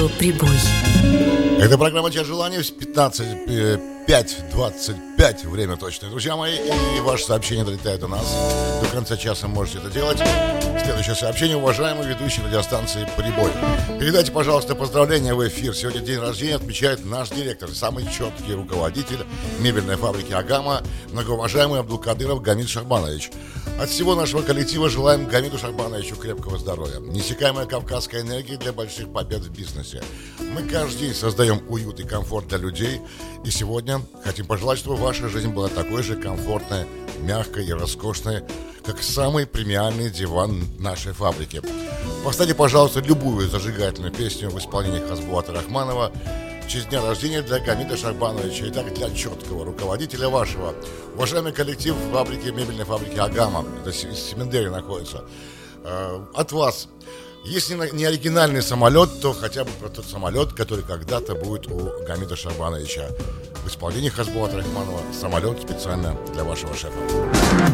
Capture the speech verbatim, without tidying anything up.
Прибой. Это программа «Час желаний» в пятнадцать, пять двадцать пять, время точное, друзья мои, и ваши сообщения долетают до нас. До конца часа можете это делать. Следующее сообщение: уважаемый ведущий радиостанции «Прибой». Передайте, пожалуйста, поздравления в эфир. Сегодня день рождения отмечает наш директор, самый четкий руководитель мебельной фабрики «Агама», многоуважаемый Абдулкадыров Гамид Шахбанович. От всего нашего коллектива желаем Гамиду Шахбановичу крепкого здоровья, неиссякаемая кавказская энергия для больших побед в бизнесе. Мы каждый день создаем уют и комфорт для людей, и сегодня хотим пожелать, чтобы ваша жизнь была такой же комфортной, мягкой и роскошной, как самый премиальный диван нашей фабрики. Поставьте, пожалуйста, любую зажигательную песню в исполнении Хасбулата Рахманова в честь дня рождения для Гамида Шахбановича. Итак, для четкого руководителя вашего, уважаемый коллектив фабрики, мебельной фабрики «Агама», это в Семендере находится, от вас, если не оригинальный самолет, то хотя бы про тот самолет, который когда-то будет у Гамида Шахбановича в исполнении Хасбулата Рахманова. Самолет специально для вашего шефа.